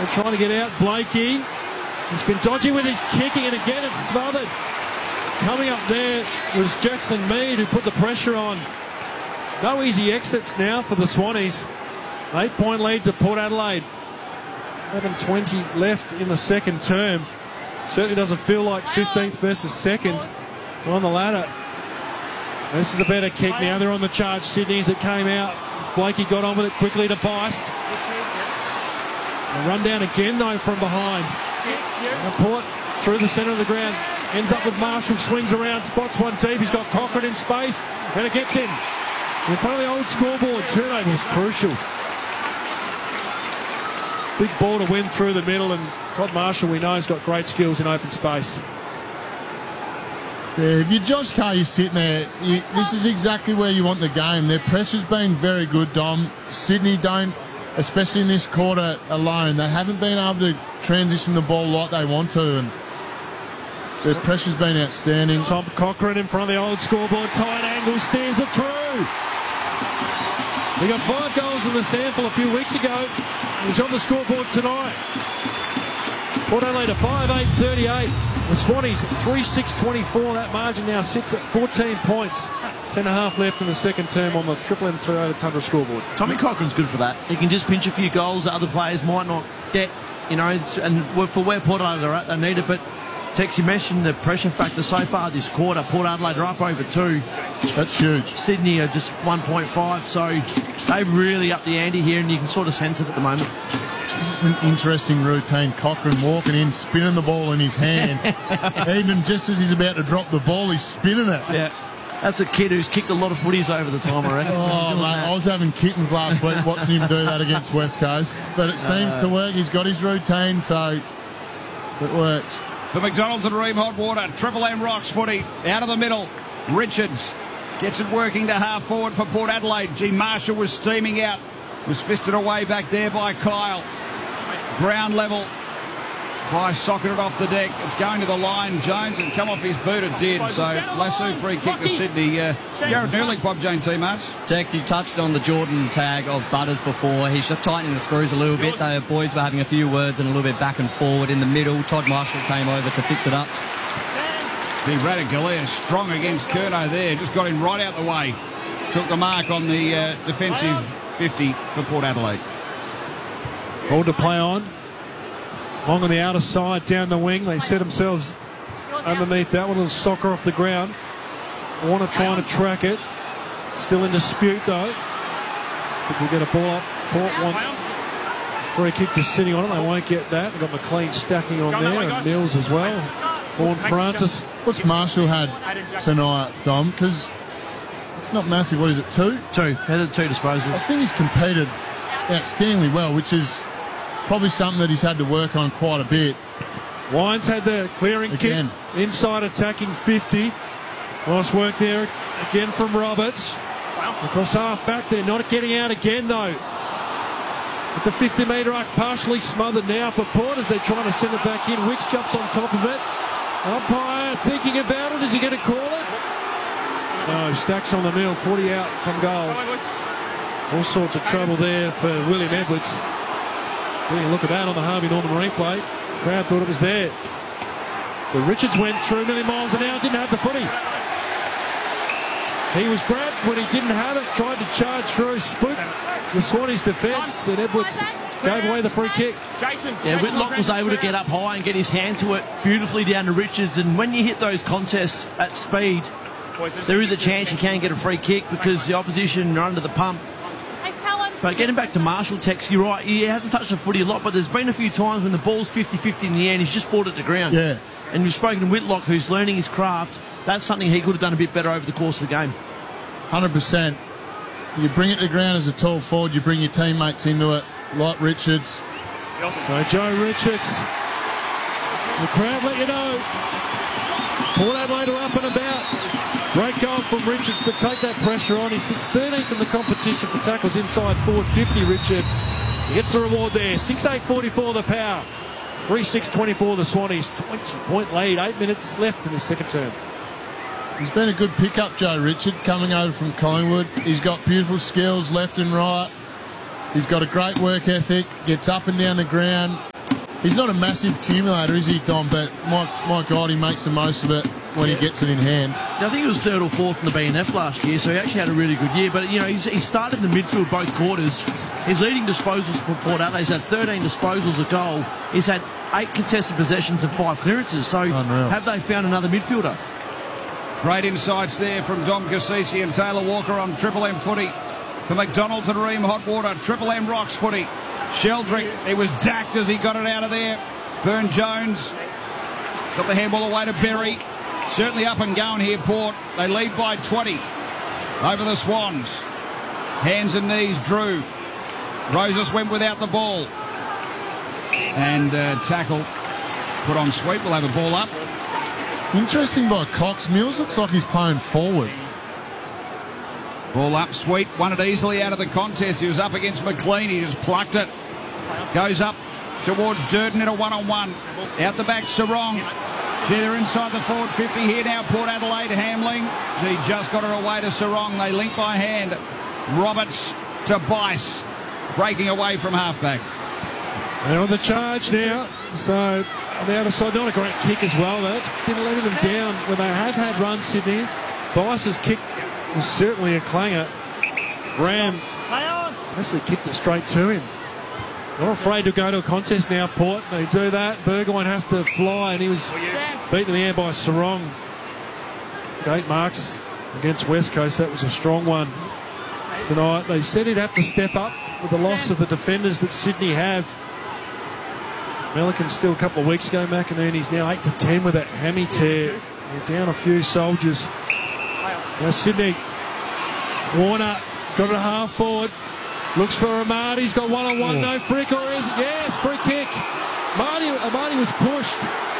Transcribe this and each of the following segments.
They're trying to get out. Blakey. He's been dodgy with his kicking, and again it's smothered. Coming up there was Jackson Mead, who put the pressure on. No easy exits now for the Swannies. 8-point lead to Port Adelaide. 11:20 left in the second term. Certainly doesn't feel like 15th versus 2nd on the ladder. This is a better kick now. They're on the charge, Sydney, as it came out. Blakey got on with it quickly to Bice. A run down again, though, from behind. And Port through the centre of the ground. Ends up with Marshall, swings around, spots one deep. He's got Cochrane in space, and it gets in. In front of the old scoreboard, turnover was crucial. Big ball to win through the middle, and Todd Marshall, we know, has got great skills in open space. Yeah, if you're Josh Carr, you're sitting there, this is exactly where you want the game. Their pressure's been very good, Dom. Sydney don't, especially in this quarter alone, they haven't been able to transition the ball like they want to, and their pressure's been outstanding. Tom Cochrane in front of the old scoreboard, tight angle, steers it through. He got 5 goals in the sample a few weeks ago. He's on the scoreboard tonight. Port Adelaide a 5-8-38. The Swannies 3-6-24. That margin now sits at 14 points. 10.5 left in the second term on the Triple M Toyota Tundra scoreboard. Tommy Cochrane's good for that. He can just pinch a few goals that other players might not get, you know, and for where Port Adelaide are at, they need it. But Tex, you mentioned the pressure factor so far this quarter. Port Adelaide are up over 2. That's huge. Sydney are just 1.5, so they've really upped the ante here, and you can sort of sense it at the moment. This is an interesting routine. Cochrane walking in, spinning the ball in his hand. Even just as he's about to drop the ball, he's spinning it. Yeah, that's a kid who's kicked a lot of footies over the time, I reckon. Oh, mate, I was having kittens last week watching him do that against West Coast. But it seems to work. He's got his routine, so it works. The McDonald's and Ream Hot Water. Triple M Rocks footy. Out of the middle. Richards gets it working to half forward for Port Adelaide. G. Marshall was steaming out. Was fisted away back there by Kyle. Ground level. By socketed off the deck. It's going to the line. Jones, and come off his boot, it did. So lasso free kick to Sydney. Garrett Newlick, Bob Jane teammates. Tex, you touched on the Jordan tag of Butters before. He's just tightening the screws a little bit. The boys were having a few words and a little bit back and forward in the middle. Todd Marshall came over to fix it up. Big Radaglia strong against Curnow there. Just got him right out the way. Took the mark on the defensive 50 for Port Adelaide. Called to play on. Long on the outer side, down the wing. They set themselves underneath that one. Little soccer off the ground. Warner trying to track it. Still in dispute, though. Think we'll get a ball up. Port want free kick for sitting on it. They won't get that. They've got McLean stacking on there, and Mills as well. Vaughan Francis. What's Marshall had tonight, Dom? Because it's not massive. What is it, 2? 2. There's 2 disposals. I think he's competed outstandingly well, which is probably something that he's had to work on quite a bit. Wines had the clearing again. Kick. Inside attacking 50. Nice work there again from Roberts. Across half back there. Not getting out again, though. At the 50-metre arc, partially smothered now for Port as they're trying to send it back in. Wicks jumps on top of it. Umpire thinking about it. Is he going to call it? No, Stacks on the mill. 40 out from goal. All sorts of trouble there for William Edwards. Getting a look at that on the Harvey Norman replay. The crowd thought it was there. So Richards went through a million miles an hour, didn't have the footy. He was grabbed when he didn't have it, tried to charge through, split the Swannies' defence, and Edwards gave away the free kick. Yeah, Whitlock was able to get up high and get his hand to it beautifully down to Richards, and when you hit those contests at speed, there is a chance you can get a free kick because the opposition are under the pump. But getting back to Marshall, Tex, you're right, he hasn't touched the footy a lot, but there's been a few times when the ball's 50-50 in the end, he's just brought it to ground. Yeah. And you've spoken to Whitlock, who's learning his craft. That's something he could have done a bit better over the course of the game. 100%. You bring it to ground as a tall forward, you bring your teammates into it, like Richards. So Joe Richards, the crowd let you know. Port Adelaide are up and about. Great goal from Richards to take that pressure on. He's 13th in the competition for tackles inside forward 50, Richards. He gets the reward there. 6-8-44 the Power. 3-6-24 the Swannies. 20-point lead. 8 minutes left in the second term. He's been a good pickup, Joe Richard, coming over from Collingwood. He's got beautiful skills left and right. He's got a great work ethic, gets up and down the ground, He's not a massive accumulator, is he, Dom? But my God, he makes the most of it when he gets it in hand. I think he was third or fourth in the BNF last year, so he actually had a really good year. But, you know, he started in the midfield both quarters. His leading disposals for Port Adelaide, he's had 13 disposals a goal. He's had 8 contested possessions and 5 clearances. So Unreal. have they found another midfielder? Great insights there from Dom Cassisi and Taylor Walker on Triple M footy. For McDonald's and Ream Hot Water, Triple M Rocks footy. Sheldrick, he was dacked as he got it out of there. Burn-Jones got the handball away to Berry. Certainly up and going here, Port. They lead by 20 over the Swans. Hands and knees, Drew. Roses went without the ball. And tackle put on Sweet. We'll have a ball up. Interesting by Cox. Mills looks like he's playing forward. Ball up, Sweet. Won it easily out of the contest. He was up against McLean. He just plucked it. Goes up towards Durden in a one-on-one. Out the back, Sarong. Gee, they're inside the forward 50 here now. Port Adelaide, Hamling. Gee, just got her away to Sarong. They link by hand. Roberts to Bice. Breaking away from halfback. They're on the charge now. So on the outer side, not a great kick as well. That's been letting them down when they have had runs, Sydney. Bice's kick was certainly a clanger. Ram basically kicked it straight to him. Not afraid to go to a contest now, Port. They do that. Burgoyne has to fly, and he was beaten in the air by Sarong. 8 marks against West Coast. That was a strong one tonight. They said he'd have to step up with the loss of the defenders that Sydney have. Melican still a couple of weeks ago. McInerney's now 8 to 10 with that hammy tear. They're down a few soldiers. Now Sydney. Warner has got it a half forward. Looks for Amadi. He's got one-on-one. No free kick, or is it? Yes, free kick. Amadi was pushed.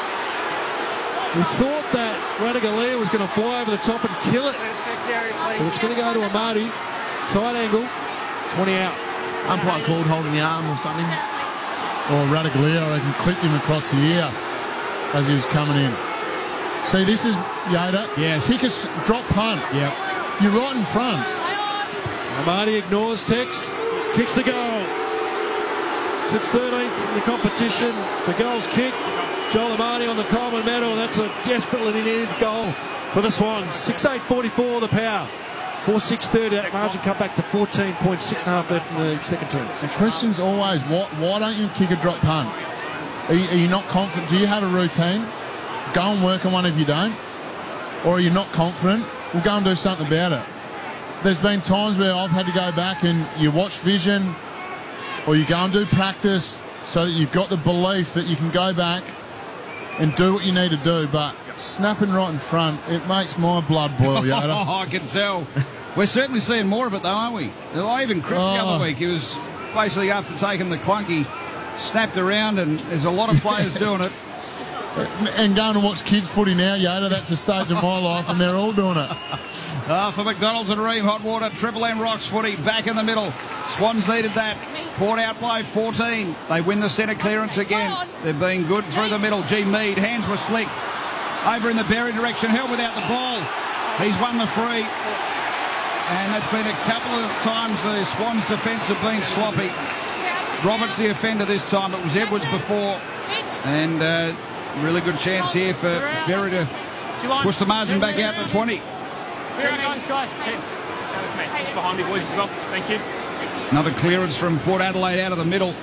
We thought that Radaglia was going to fly over the top and kill it. But it's going to go to Amadi. Tight angle. 20 out. Umpire called holding the arm or something. Or Radaglia, I reckon, clipped him across the ear as he was coming in. See, this is Yoda. Yes. Kick a drop punt. Yep. You're right in front. Amadi ignores Tex. Kicks the goal. Sits 13th in the competition for goals kicked. Joel Amadi on the Coleman medal. That's a desperately needed goal for the Swans. 6:8:44 the power. 4:6:30 that margin cut back to 14 points. 6.5 left in the second term. The question's always, why don't you kick a drop punt? Are you not confident? Do you have a routine? Go and work on one if you don't. Or are you not confident? We'll go and do something about it. There's been times where I've had to go back and you watch vision or you go and do practice so that you've got the belief that you can go back and do what you need to do. But snapping right in front, it makes my blood boil, Yoda. Oh, I can tell. We're certainly seeing more of it, though, aren't we? Even Cripps the other week, he was basically, after taking the clunky, snapped around, and there's a lot of players doing it. And going to watch kids footy now, Yoda, that's a stage of my life, and they're all doing it. For McDonald's and Ream Hot Water, Triple M Rocks footy back in the middle. Swans needed that. Port out by 14. They win the centre clearance again. They've been good through the middle. G. Mead, hands were slick. Over in the Berry direction, held without the ball. He's won the free. And that's been a couple of times the Swans' defence have been sloppy. Roberts the offender this time. It was Edwards before. And really good chance here for Berry to push the margin back out to 20. Guys, 10. Just behind me, boys, as well. Thank you. Another clearance from Port Adelaide out of the middle.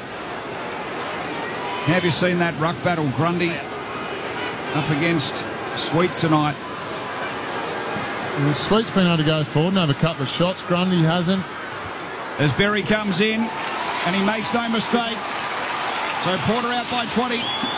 Have you seen that ruck battle? Grundy up against Sweet tonight. Well, Sweet's been able to go forward and have a couple of shots. Grundy hasn't. As Berry comes in, and he makes no mistake. So Porter out by 20.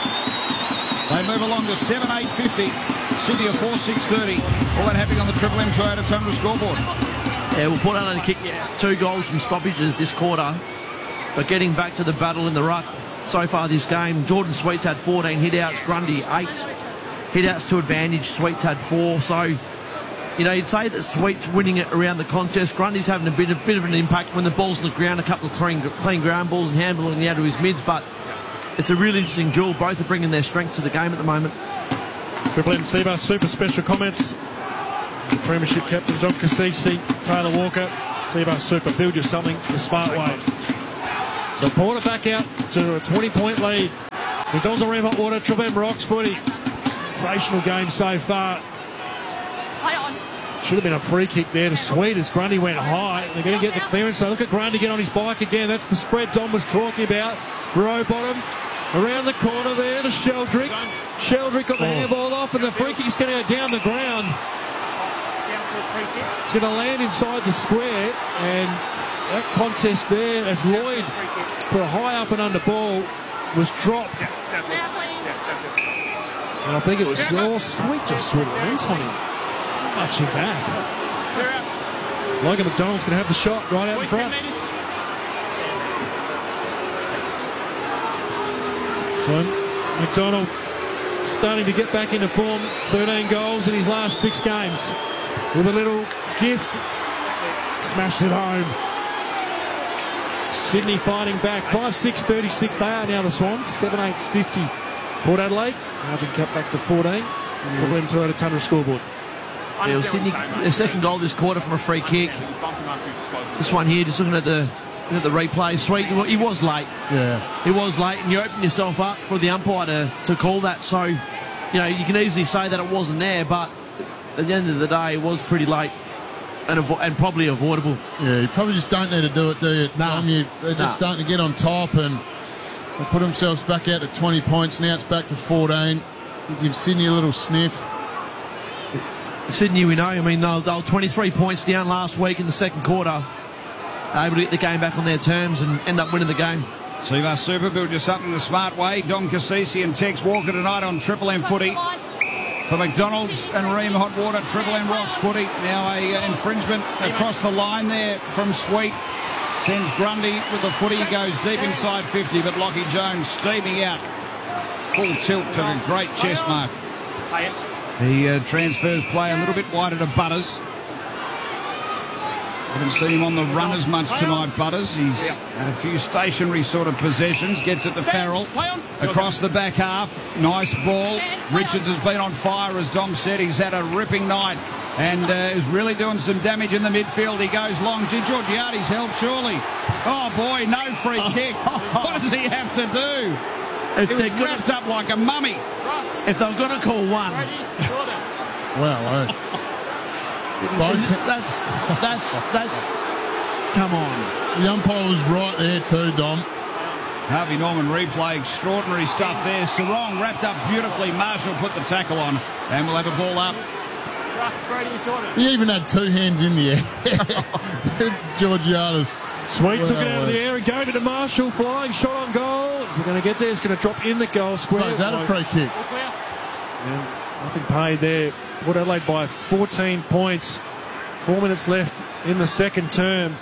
They move along to 7:8:50. Sydney a 4:6:30. All that happening on the Triple M Toyota Tundra scoreboard. Yeah, we'll put out a kick 2 goals from stoppages this quarter. But getting back to the battle in the ruck so far this game, Jordan Sweet's had 14 hit-outs, Grundy 8 hit-outs to advantage. Sweet's had 4. So, you know, you'd say that Sweet's winning it around the contest. Grundy's having a bit of an impact when the ball's on the ground, a couple of clean ground balls and handballing out of his mids. But it's a really interesting duel. Both are bringing their strengths to the game at the moment. Triple M Seabus Super special comments. Premiership captain Dom Cassisi, Taylor Walker, Seabus Super, build you something the smart way. So Porter back out to a 20-point lead. McDonald's on Ream Hot Water, Triple M Rocks footy. Sensational game so far. Should have been a free kick there to Sweet as Grundy went high. They're going to get the clearance. So look at Grundy get on his bike again. That's the spread Dom was talking about. Row bottom. Around the corner there to Sheldrick. Sheldrick got the handball off and the free kick's going to go down the ground. It's going to land inside the square, and that contest there as Lloyd put a high up and under ball was dropped. And I think it was Sweet just sort of went on him. Much of that. Logan McDonald's going to have the shot right out in front. So McDonald starting to get back into form. 13 goals in his last 6 games. With a little gift. Smashed it home. Sydney fighting back. 5-6-36 they are now, the Swans. 7-8-50 Port Adelaide. Margin cut back to 14. Triple M Toyota Tundra scoreboard. Yeah, well, Sydney, their second goal this quarter from a free kick. This one here, just looking at the replay. Sweet, he was late. Yeah. He was late, and you opened yourself up for the umpire to call that. So, you know, you can easily say that it wasn't there, but at the end of the day, it was pretty late and probably avoidable. Yeah, you probably just don't need to do it, do you? They're just starting to get on top, and they put themselves back out to 20 points. Now it's back to 14. You give Sydney a little sniff. Sydney, we know, I mean, they were 23 points down last week in the second quarter. Able to get the game back on their terms and end up winning the game. Seavar Super, build you something the smart way. Dom Cassisi and Tex Walker tonight on Triple M footy. For McDonald's and Ream Hot Water, Triple M Rocks footy. Now a infringement across the line there from Sweet. Sends Grundy with the footy. He goes deep inside 50, but Lockie Jones steaming out. Full tilt to a great chest mark. The transfers play a little bit wider to Butters. Haven't seen him on the run as much tonight, Butters. He's had a few stationary sort of possessions. Gets it to Farrell. Across the back half. Nice ball. Richards has been on fire, as Dom said. He's had a ripping night and is really doing some damage in the midfield. He goes long. Georgiades held surely. Oh, boy, no free kick. What does he have to do? He was wrapped up like a mummy. If they're going to call one. Well, that's come on. the umpire was right there too, Dom. Harvey Norman replay, extraordinary stuff there. Sarong wrapped up beautifully. Marshall put the tackle on, and we'll have a ball up. He even had 2 hands in the air. Georgiades. Sweet took it out of the air and gave it to Marshall. Flying shot on goal. Is he going to get there? It's going to drop in the goal square. So is that a free kick? And nothing paid there. Port Adelaide by 14 points. 4 minutes left in the second term.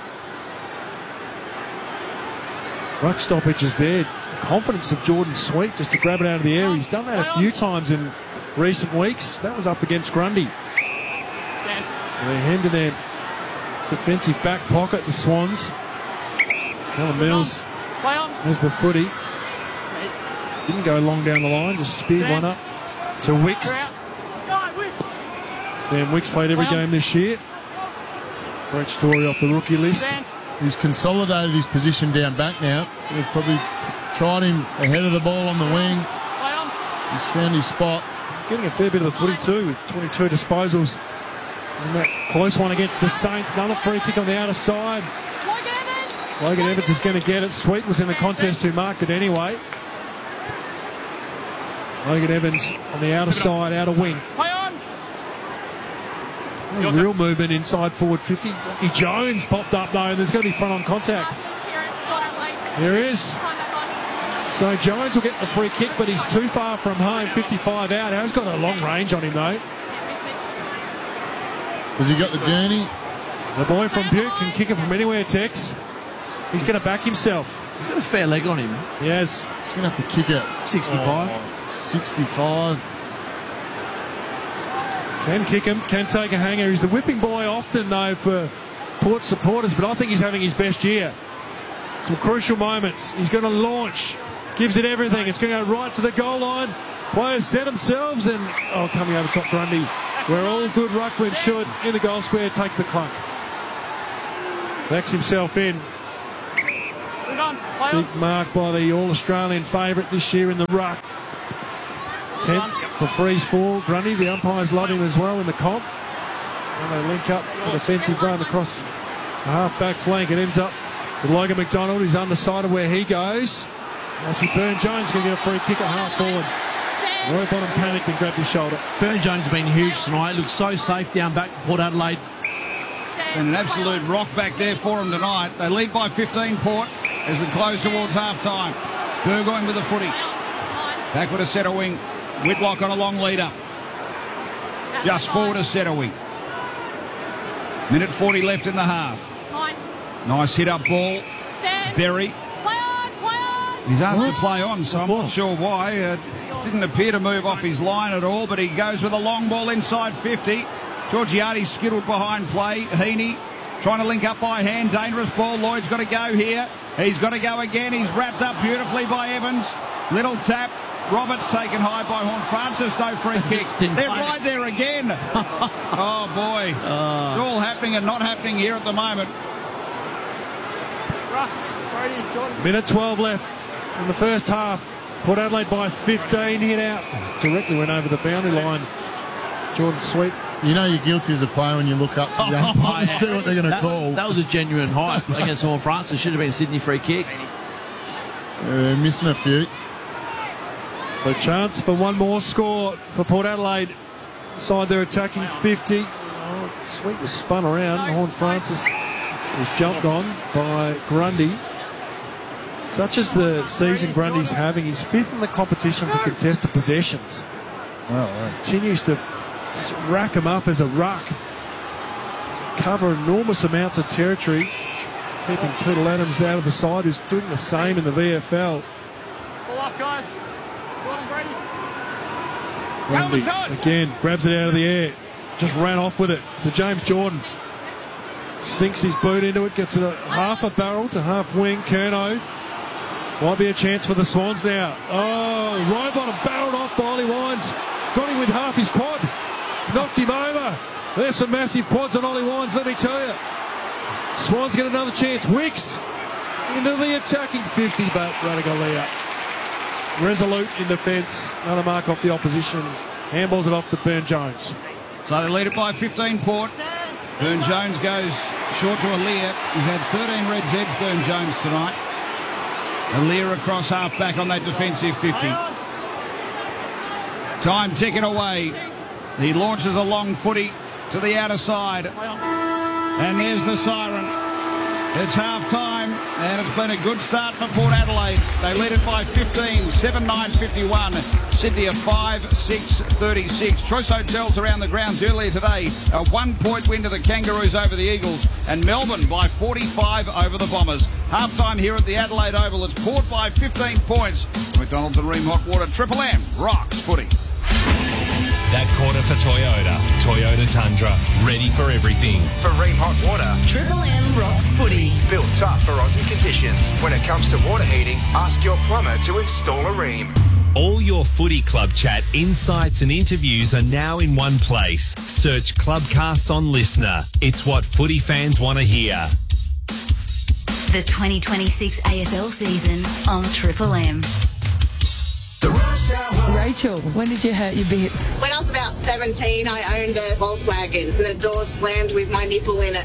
Ruck stoppage is there. The confidence of Jordan Sweet just to grab it out of the air. He's done that a few times in recent weeks. That was up against Grundy. They're hemmed in their defensive back pocket, the Swans. Callum Mills has the footy. Didn't go long down the line, just speared one up to Wicks. Sam Wicks played every game this year. Great story off the rookie list. He's consolidated his position down back now. They've probably tried him ahead of the ball on the wing. He's found his spot. He's getting a fair bit of the footy too, with 22 disposals. And that close one against the Saints. Another free kick on the outer side. Logan Evans is going to get it. Sweet was in the contest who marked it anyway. Logan Evans on the outer side, outer wing. Real movement inside forward 50. Lockie Jones popped up though, and there's going to be front on contact. There is. So Jones will get the free kick, but he's too far from home. 55 out. Has got a long range on him though. Has he got the journey? The boy from Butte can kick it from anywhere, Tex. He's going to back himself. He's got a fair leg on him. Yes. He's going to have to kick it. 65. 65. Can kick him, can take a hanger. He's the whipping boy often, though, for Port supporters, but I think he's having his best year. Some crucial moments. He's going to launch. Gives it everything. It's going to go right to the goal line. Players set themselves and, coming over top Grundy. Where all good ruckmen should. In the goal square, takes the clunk. Backs himself in. Big mark by the All-Australian favourite this year in the ruck. 10th for freeze fall. Grundy, the umpires love him as well in the comp. And they link up a defensive run across the half-back flank. It ends up with Logan McDonald, who's undecided where he goes. I see Burne-Jones going to get a free kick at half-forward. Roy Bottom panicked and grabbed his shoulder. Burne-Jones has been huge tonight. Looks so safe down back for Port Adelaide. And an absolute rock back there for them tonight. They lead by 15, Port, as we close towards half-time. Burgoyne with the footy. Back with a centre wing. Whitlock on a long leader. Just forward a centre wing. Minute 40 left in the half. Nice hit-up ball. Berry. He's asked to play on, so I'm not sure why. Didn't appear to move off his line at all, but he goes with a long ball inside 50. Georgiades skittled behind play. Heaney trying to link up by hand. Dangerous ball. Lloyd's got to go here. He's got to go again. He's wrapped up beautifully by Evans. Little tap. Roberts taken high by Horne-Francis. No free kick. They're right there again. Oh, boy. It's all happening and not happening here at the moment. Minute 12 left in the first half. Port Adelaide by 15. Hit out. Directly went over the boundary line. Jordan Sweet. You know you're guilty as a player when you look up to the umpire and see what they're going to call. That was a genuine hype against Horne-Francis. Should have been a Sydney free kick. They're missing a few. So chance for one more score for Port Adelaide. Side they're attacking 50. Oh, Sweet was spun around. Horne-Francis was jumped on by Grundy. Such as the season Grundy's having, he's 5th in the competition for contested possessions. Continues to rack him up as a ruck. Cover enormous amounts of territory. Keeping Peter Adams out of the side, who's doing the same in the VFL. Pull up, guys. Grundy again grabs it out of the air. Just ran off with it to James Jordan. Sinks his boot into it, gets it a half a barrel to half wing. Curnow. Might be a chance for the Swans now. Oh, Rybottom barreled off by Ollie Wines. Got him with half his quad. Knocked him over. There's some massive quads on Ollie Wines, let me tell you. Swans get another chance. Wicks into the attacking 50, but Radigalia resolute in defence. Another mark off the opposition. Handballs it off to Burne-Jones. So they lead it by 15, Port. Burne-Jones goes short to Aaliyah. He's had 13 red Zeds, Burne-Jones, tonight. Aaliyah across half-back on that defensive 50. Time ticking away. He launches a long footy to the outer side. And there's the siren. It's half-time, and it's been a good start for Port Adelaide. They lead it by 15, 7-9-51. Sydney a 5-6-36. Choice Hotels around the grounds earlier today. A 1-point win to the Kangaroos over the Eagles. And Melbourne by 45 over the Bombers. Half-time here at the Adelaide Oval. It's Port by 15 points. McDonald's and Ream Hot Water. Triple M rocks footy. That quarter for Toyota. Toyota Tundra. Ready for everything. For Ream Hot Water. Triple M rocks footy. Built tough for Aussie conditions. When it comes to water heating, ask your plumber to install a Ream. All your footy club chat, insights and interviews are now in one place. Search Clubcast on Listener. It's what footy fans want to hear. The 2026 AFL season on Triple M. Rachel, when did you hurt your bits? When I was about 17, I owned a Volkswagen and the door slammed with my nipple in it.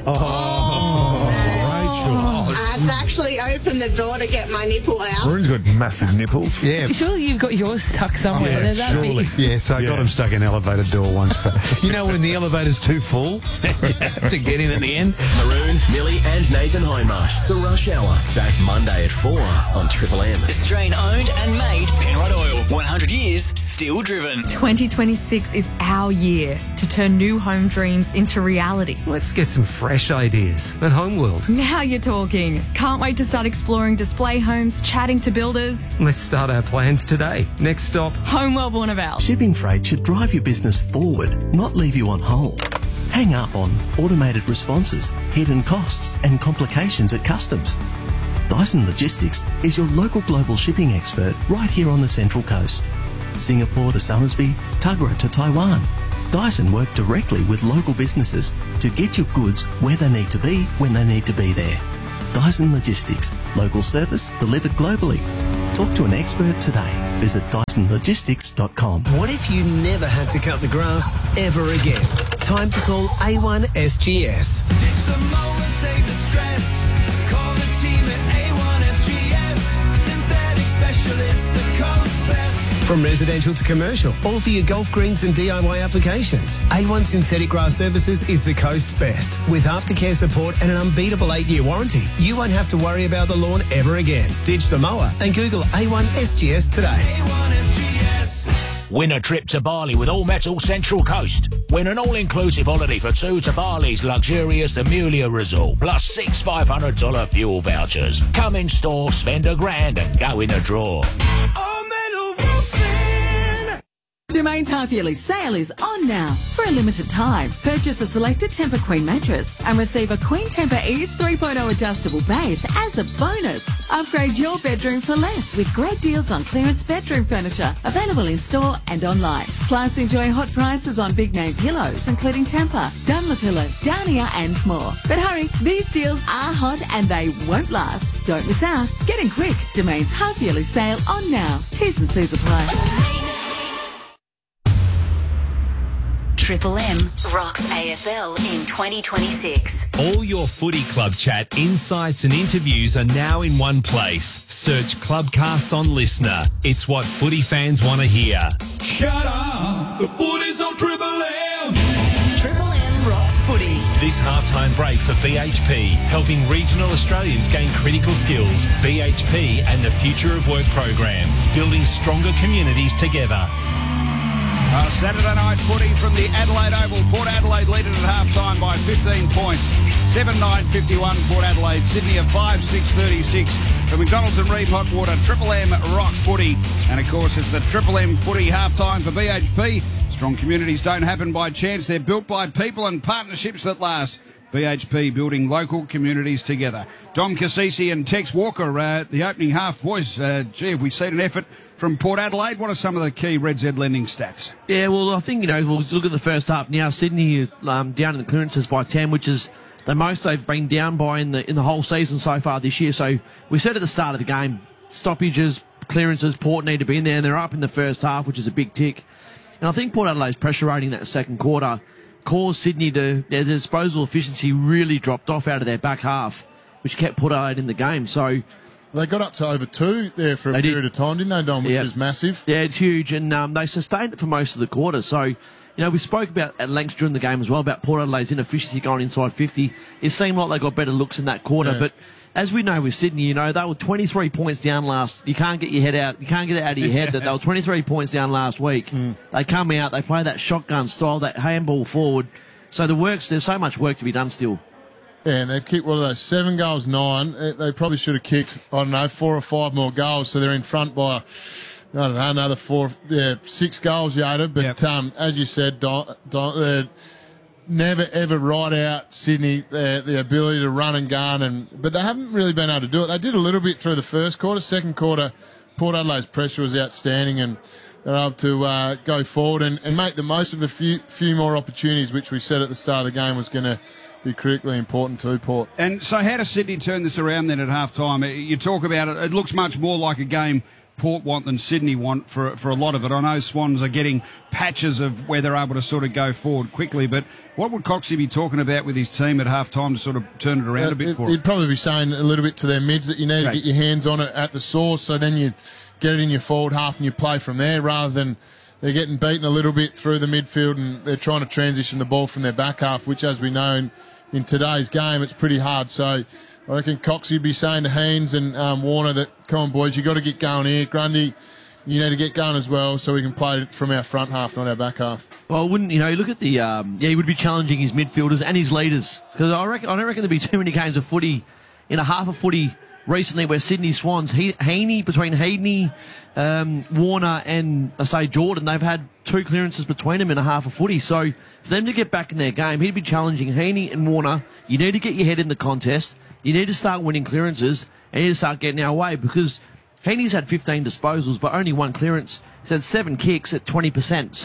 Rachel. I had to actually open the door to get my nipple out. Maroon's got massive nipples. Yeah. Surely you've got yours stuck somewhere. Yeah, That'd be- surely. Yes, I got him stuck in an elevator door once. But you know when the elevator's too full to get in at the end? Maroon, Millie and Nathan Hindmarsh. The Rush Hour. Back Monday at 4 on Triple M. Australian owned and made Penrod Oil. 100 years, still driven. 2026 is our year to turn new home dreams into reality. Let's get some fresh ideas at Homeworld. Now you're talking. Can't wait to start exploring display homes, chatting to builders. Let's start our plans today. Next stop, Homeworld Warnervale. Shipping freight should drive your business forward, not leave you on hold. Hang up on automated responses, hidden costs and complications at customs. Dyson Logistics is your local global shipping expert right here on the Central Coast. Singapore to Somersby, Tuggerah to Taiwan. Dyson work directly with local businesses to get your goods where they need to be when they need to be there. Dyson Logistics. Local service delivered globally. Talk to an expert today. Visit DysonLogistics.com. What if you never had to cut the grass ever again? Time to call A1 SGS. Ditch the mower, save the stress. Call the team at A1 SGS. Synthetic specialists, the coast best. From residential to commercial, all for your golf greens and DIY applications. A1 Synthetic Grass Services is the coast's best. With aftercare support and an unbeatable 8-year warranty, you won't have to worry about the lawn ever again. Ditch the mower and Google A1 SGS today. A1 SGS. Win a trip to Bali with All Metal Central Coast. Win an all-inclusive holiday for two to Bali's luxurious The Mulia Resort, plus 6 $500 fuel vouchers. Come in store, spend $1,000 and go in a draw. Domain's half-yearly sale is on now. For a limited time, purchase a selected Tempur Queen mattress and receive a Queen Tempur Ease 3.0 adjustable base as a bonus. Upgrade your bedroom for less with great deals on clearance bedroom furniture, available in store and online. Plus, enjoy hot prices on big-name pillows, including Tempur, Dunlopillow, Downia and more. But hurry, these deals are hot and they won't last. Don't miss out. Get in quick. Domain's half-yearly sale on now. T's and C's apply. Triple M rocks AFL in 2026. All your footy club chat, insights and interviews are now in one place. Search Clubcast on Listener. It's what footy fans want to hear. Shut up! The footy's on Triple M! Triple M rocks footy. This halftime break for BHP, helping regional Australians gain critical skills. BHP and the Future of Work program, building stronger communities together. Saturday night footy from the Adelaide Oval. Port Adelaide lead it at half-time by 15 points. 7-9-51 Port Adelaide. Sydney at 5-6-36. For McDonald's and Reeve Hot Water, Triple M rocks footy. And, of course, it's the Triple M footy half-time for BHP. Strong communities don't happen by chance. They're built by people and partnerships that last. BHP building local communities together. Dom Cassisi and Tex Walker, the opening half. Boys, have we seen an effort from Port Adelaide? What are some of the key Red Z lending stats? Yeah, well, I think, we'll look at the first half now. Sydney is down in the clearances by 10, which is the most they've been down by in the whole season so far this year. So we said at the start of the game, stoppages, clearances, Port need to be in there, and they're up in the first half, which is a big tick. And I think Port Adelaide's pressure rating that second quarter caused Sydney to, their disposal efficiency really dropped off out of their back half, which kept Port Adelaide in the game. So they got up to over 2 there for a period of time, didn't they, Dom? Which is massive. Yeah, it's huge, and they sustained it for most of the quarter. So, we spoke about at length during the game as well about Port Adelaide's inefficiency going inside 50. It seemed like they got better looks in that quarter, but as we know with Sydney, they were 23 points down last. You can't get it out of your head that they were 23 points down last week. They come out, they play that shotgun style, that handball forward. So there's so much work to be done still. Yeah, and they've kicked, 7 goals, 9. They probably should have kicked, 4 or 5 more goals, so they're in front by, another 6 goals, Yoda. But as you said, Don, never ever ride out Sydney, the ability to run and gun, but they haven't really been able to do it. They did a little bit through the first quarter. Second quarter, Port Adelaide's pressure was outstanding, and they're able to go forward and make the most of a few more opportunities, which we said at the start of the game was going to be critically important to Port. And so how does Sydney turn this around then at half-time? You talk about it, it looks much more like a game Port want than Sydney want for a lot of it. I know Swans are getting patches of where they're able to sort of go forward quickly, but what would Coxie be talking about with his team at half-time to sort of turn it around a bit for him? He'd probably be saying a little bit to their mids that you need to get your hands on it at the source, so then you get it in your forward half and you play from there, rather than they're getting beaten a little bit through the midfield and they're trying to transition the ball from their back half, which, as we know, in today's game, it's pretty hard. So I reckon Coxie would be saying to Haynes and Warner that, come on, boys, you've got to get going here. Grundy, you need to get going as well so we can play it from our front half, not our back half. Well, wouldn't you look at the he would be challenging his midfielders and his leaders, because I don't reckon there'd be too many games of footy in a half of footy recently where Sydney Swans, between Heaney, Warner and, Jordan, they've had 2 clearances between them in a half of footy. So for them to get back in their game, he'd be challenging Heaney and Warner. You need to get your head in the contest. You need to start winning clearances and you need to start getting our way, because Heaney's had 15 disposals but only 1 clearance. He's had 7 kicks at 20%. So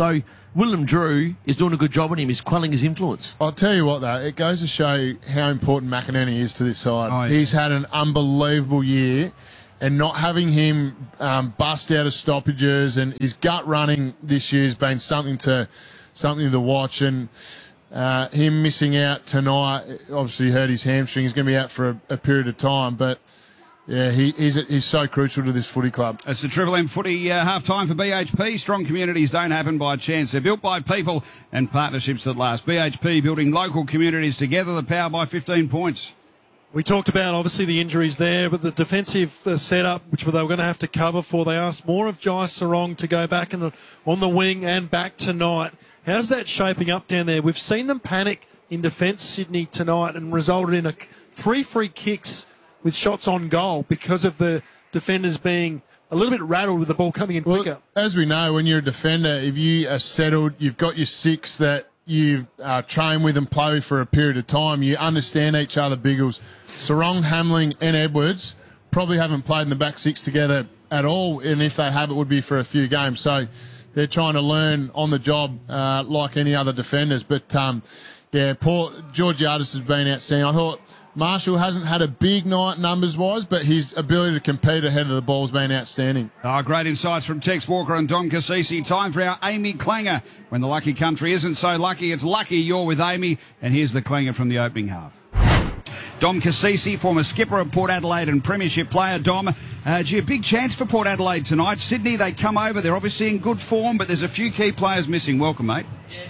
Willem Drew is doing a good job on him. He's quelling his influence. I'll tell you what, though, it goes to show how important McInerney is to this side. Oh, yeah. He's had an unbelievable year, and not having him bust out of stoppages and his gut running this year has been something to watch. And him missing out tonight, obviously hurt his hamstring. He's going to be out for a period of time, but yeah, he's so crucial to this footy club. It's the Triple M footy half-time for BHP. Strong communities don't happen by chance. They're built by people and partnerships that last. BHP building local communities together. The Power by 15 points. We talked about, obviously, the injuries there, but the defensive setup, which they were going to have to cover for. They asked more of Jai Sarong to go back on the wing and back tonight. How's that shaping up down there? We've seen them panic in defence, Sydney, tonight, and resulted in 3 free kicks with shots on goal because of the defenders being a little bit rattled with the ball coming in quicker. As we know, when you're a defender, if you are settled, you've got your 6 that you've trained with and play with for a period of time, you understand each other, Biggles. Sarong, Hamling and Edwards probably haven't played in the back 6 together at all, and if they have, it would be for a few games. So they're trying to learn on the job like any other defenders. But, poor Georgiadis has been outstanding. I thought Marshall hasn't had a big night numbers-wise, but his ability to compete ahead of the ball has been outstanding. Oh, great insights from Tex Walker and Dom Cassisi. Time for our Amy Clanger. When the lucky country isn't so lucky, it's lucky you're with Amy. And here's the clanger from the opening half. Dom Cassisi, former skipper of Port Adelaide and premiership player. Dom, gee, a big chance for Port Adelaide tonight. Sydney, they come over. They're obviously in good form, but there's a few key players missing. Welcome, mate.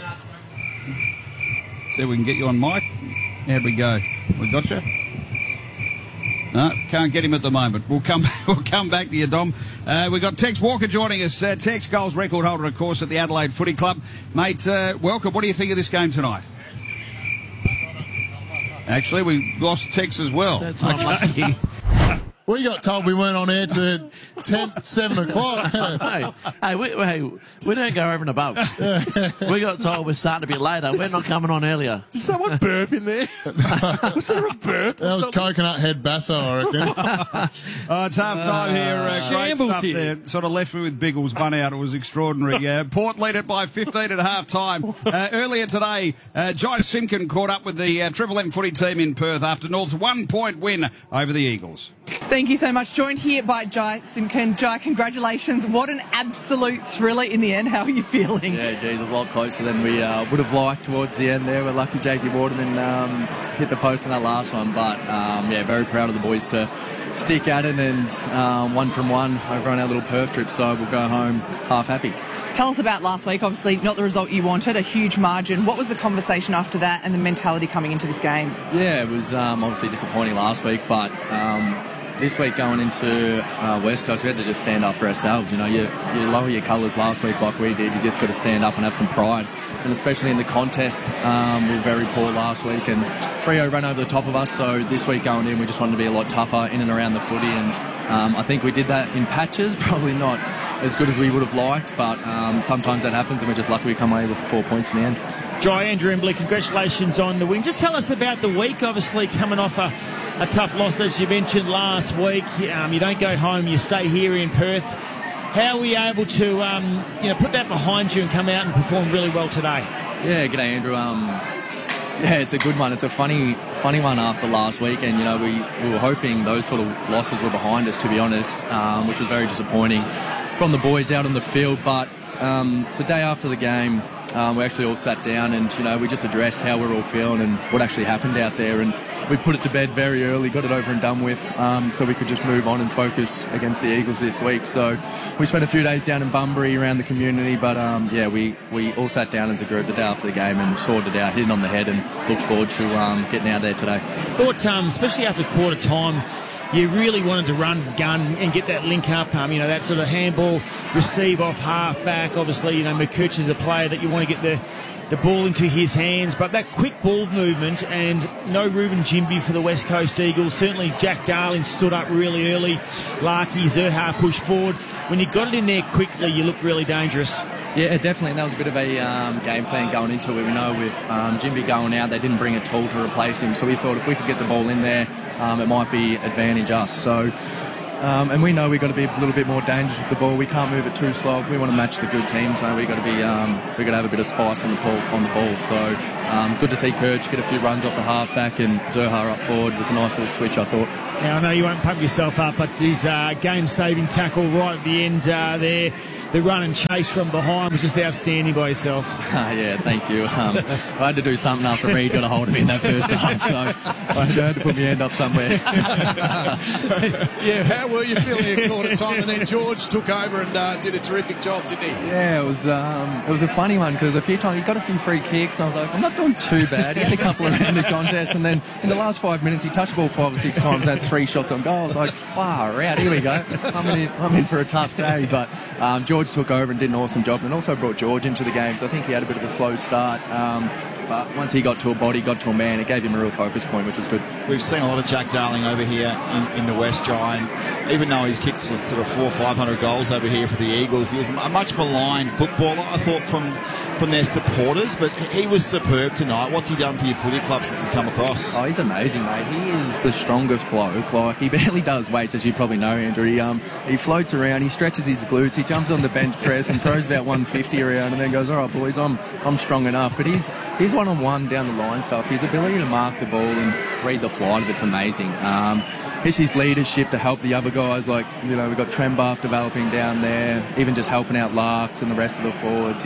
See if we can get you on mic. There we go. We got you? No, can't get him at the moment. We'll come back to you, Dom. We've got Tex Walker joining us. Tex, goals record holder, of course, at the Adelaide Footy Club. Mate, welcome. What do you think of this game tonight? Actually, we lost Tex as well. That's okay. We got told we weren't on air to 7 o'clock. hey, we don't go over and above. We got told we're starting a bit later. We're not coming on earlier. Did someone burp in there? Was there a burp? That was Coconut Head Basso, I reckon. It's half time here. Great stuff there. Sort of left me with Biggles, bun out. It was extraordinary. Port lead it by 15 at half time. Earlier today, Jai Simkin caught up with the Triple M footy team in Perth after North's 1-point win over the Eagles. Thank you so much. Joined here by Jai Simkin. Jai, congratulations. What an absolute thriller in the end. How are you feeling? Yeah, geez, it was a lot closer than we would have liked towards the end there. We're lucky JP Waterman hit the post on that last one. But, very proud of the boys to stick at it and 1 from 1 over on our little Perth trip. So we'll go home half happy. Tell us about last week. Obviously, not the result you wanted, a huge margin. What was the conversation after that and the mentality coming into this game? Yeah, it was obviously disappointing last week, but this week going into West Coast, we had to just stand up for ourselves. You know, you lower your colours last week like we did. You just got to stand up and have some pride. And especially in the contest, we were very poor last week, and Freo ran over the top of us. So this week going in, we just wanted to be a lot tougher in and around the footy. And I think we did that in patches, probably not as good as we would have liked, but sometimes that happens, and we're just lucky we come away with 4 points in the end. Jai, Andrew Embley, congratulations on the win. Just tell us about the week, obviously coming off a tough loss, as you mentioned last week. You don't go home, you stay here in Perth. How were you able to put that behind you and come out and perform really well today? Yeah, g'day Andrew. It's a good one. It's a funny one after last week, and we were hoping those sort of losses were behind us, to be honest, which was very disappointing from the boys out on the field. But the day after the game, we actually all sat down and we just addressed how we're all feeling and what actually happened out there, and we put it to bed very early, got it over and done with, so we could just move on and focus against the Eagles this week. So we spent a few days down in Bunbury around the community, but we all sat down as a group the day after the game and sorted it out, hit it on the head, and looked forward to getting out there today. Thought, especially after quarter time, you really wanted to run, gun, and get that link up. That sort of handball receive off half back. Obviously, McCutch is a player that you want to get the ball into his hands, but that quick ball movement, and no Ruben Jimby for the West Coast Eagles. Certainly Jack Darling stood up really early. Larky, Zerha pushed forward. When you got it in there quickly, you looked really dangerous. Yeah, definitely. And that was a bit of a game plan going into it. We know with Jimby going out, they didn't bring a tool to replace him. So we thought if we could get the ball in there, it might be advantage us. So And we know we've got to be a little bit more dangerous with the ball. We can't move it too slow. If we want to match the good teams, so we've got to be we've got to have a bit of spice on the ball. So good to see Kurtz get a few runs off the halfback and Zurhaar up forward with a nice little switch, I thought. Now, I know you won't pump yourself up, but his game-saving tackle right at the end there, the run and chase from behind was just outstanding by yourself. Yeah, thank you. I had to do something after Reid got a hold of me in that first half, so I had to put my hand up somewhere. Yeah, how were you feeling at quarter time? And then George took over and did a terrific job, didn't he? Yeah, it was a funny one because a few times he got a few free kicks. And I was like, I'm not doing too bad. He had a couple around the contest, and then in the last 5 minutes he touched the ball 5 or 6 times, had 3 shots on goal. I was like, far out. Here we go. I'm in for a tough day, but George took over and did an awesome job, and also brought George into the game. So I think he had a bit of a slow start. But once he got to a body, got to a man, it gave him a real focus point, which was good. We've seen a lot of Jack Darling over here in the West Giant. Even though he's kicked sort of 400 or 500 goals over here for the Eagles, he was a much maligned footballer, I thought, from their supporters, but he was superb tonight. What's he done for your footy club since he's come across? Oh, he's amazing, mate. He is the strongest bloke. Like, he barely does weights, as you probably know, Andrew. He floats around, he stretches his glutes, he jumps on the bench press and throws about 150 around and then goes, all right, boys, I'm strong enough. But his one-on-one down the line stuff, his ability to mark the ball and read the flight of it's amazing. It's his leadership to help the other guys, like, we've got Trembuff developing down there, even just helping out Larks and the rest of the forwards.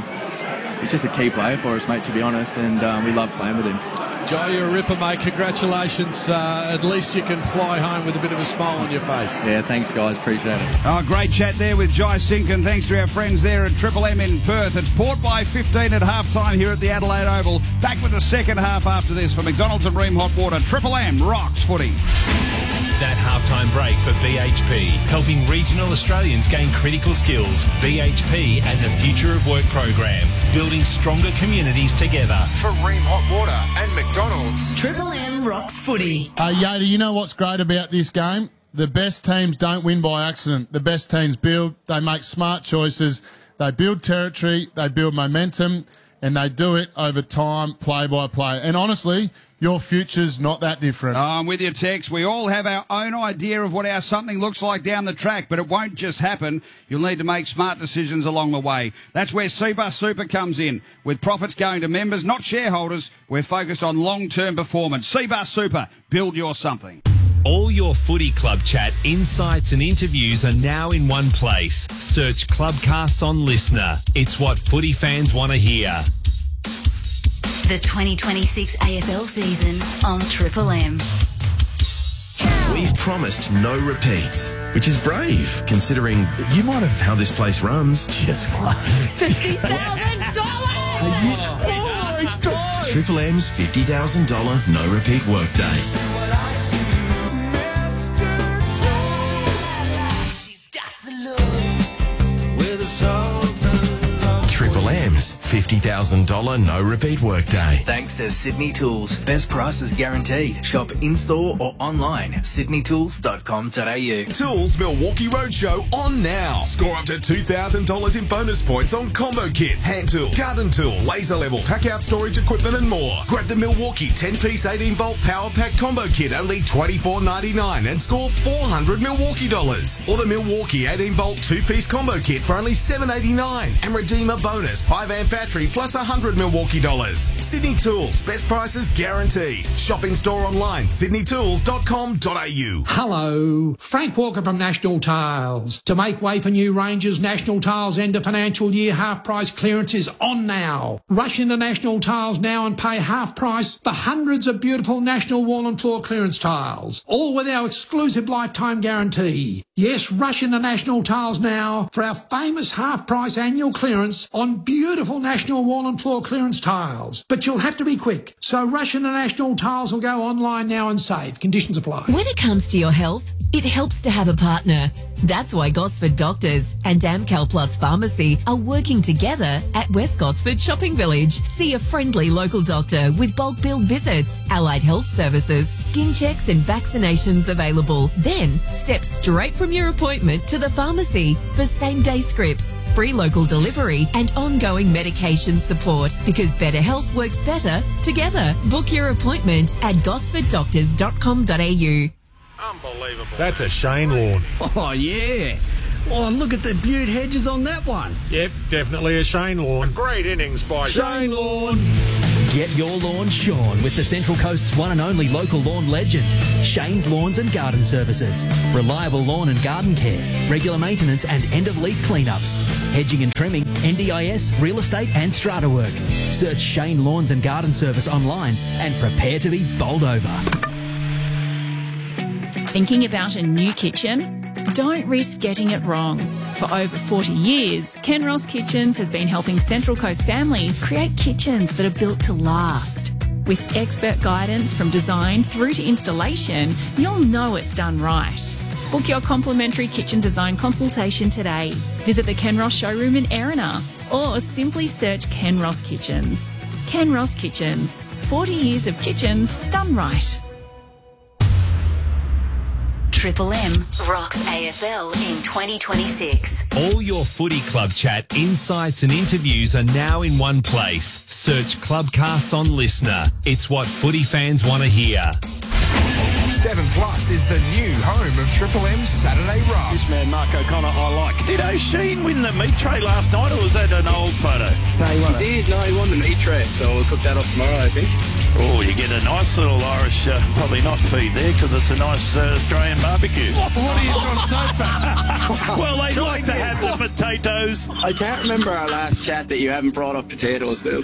He's just a key player for us, mate, to be honest, and we love playing with him. Joe, you're a ripper, mate. Congratulations. At least you can fly home with a bit of a smile on your face. Yeah, thanks, guys. Appreciate it. Oh, great chat there with Jai Sink, and thanks to our friends there at Triple M in Perth. It's Port by 15 at half-time here at the Adelaide Oval. Back with the second half after this for McDonald's and Ream Hot Water. Triple M rocks footy. That halftime break for BHP, helping regional Australians gain critical skills. BHP and the Future of Work program, building stronger communities together. For Ream Hot Water and McDonald's. Triple M rocks footy. Yoda, you know what's great about this game? The best teams don't win by accident. The best teams build, they make smart choices, they build territory, they build momentum, and they do it over time, play by play. And honestly, your future's not that different. I'm with you, Tex. We all have our own idea of what our something looks like down the track, but it won't just happen. You'll need to make smart decisions along the way. That's where Cbus Super comes in. With profits going to members, not shareholders, we're focused on long-term performance. Cbus Super, build your something. All your footy club chat, insights and interviews are now in one place. Search Clubcast on Listener. It's what footy fans want to hear. The 2026 AFL season on Triple M. We've promised no repeats, which is brave, considering you might have how this place runs. Just what? $50,000! Oh my God! Triple M's $50,000 no repeat workday. Triple M's $50,000 no repeat workday. Thanks to Sydney Tools. Best prices guaranteed. Shop in-store or online at sydneytools.com.au. Tools Milwaukee Roadshow on now. Score up to $2,000 in bonus points on combo kits, hand tools, garden tools, laser level, tack-out storage equipment and more. Grab the Milwaukee 10-piece 18-volt power pack combo kit, only $24.99, and score $400 Milwaukee dollars. Or the Milwaukee 18-volt 2-piece combo kit for only $7.89, and redeem a bonus 5-amp battery plus $100 Milwaukee dollars. Sydney Tools, best prices guaranteed. Shop in store online, sydneytools.com.au. Hello, Frank Walker from National Tiles. To make way for new ranges, National Tiles end of financial year half price clearance is on now. Rush into National Tiles now and pay half price for hundreds of beautiful National wall and floor clearance tiles, all with our exclusive lifetime guarantee. Yes, rush into National Tiles now for our famous half price annual clearance on beautiful National wall and floor clearance tiles. But you'll have to be quick. So rush into National Tiles or go online now and save. Conditions apply. When it comes to your health, it helps to have a partner. That's why Gosford Doctors and Amcal Plus Pharmacy are working together at West Gosford Shopping Village. See a friendly local doctor with bulk billed visits, allied health services, skin checks and vaccinations available. Then step straight from your appointment to the pharmacy for same-day scripts, free local delivery and ongoing medication support, because better health works better together. Book your appointment at gosforddoctors.com.au. Unbelievable. That's a Shane lawn. Oh, yeah. Oh, look at the beaut hedges on that one. Yep, definitely a Shane lawn. A great innings by Shane lawn. Get your lawn shorn with the Central Coast's one and only local lawn legend, Shane's Lawns and Garden Services. Reliable lawn and garden care, regular maintenance and end-of-lease cleanups, hedging and trimming, NDIS, real estate and strata work. Search Shane Lawns and Garden Service online and prepare to be bowled over. Thinking about a new kitchen? Don't risk getting it wrong. For over 40 years, Ken Ross Kitchens has been helping Central Coast families create kitchens that are built to last. With expert guidance from design through to installation, you'll know it's done right. Book your complimentary kitchen design consultation today. Visit the Ken Ross showroom in Erina or simply search Ken Ross Kitchens. Ken Ross Kitchens. 40 years of kitchens done right. Triple M rocks AFL in 2026. All your footy club chat, insights and interviews are now in one place. Search Clubcast on Listener. It's what footy fans want to hear. 7 Plus is the new home of Triple M's Saturday Rock. This man, Mark O'Connor, I like. Did O'Sheen win the meat tray last night, or was that an old photo? No, he won it. He did. No, he won the meat tray, so we'll cook that up tomorrow, I think. Oh, you get a nice little Irish, probably not feed there, because it's a nice Australian barbecue. What are you trying to say, Pat? Well, they like to have the potatoes. I can't remember our last chat that you haven't brought up potatoes, Bill.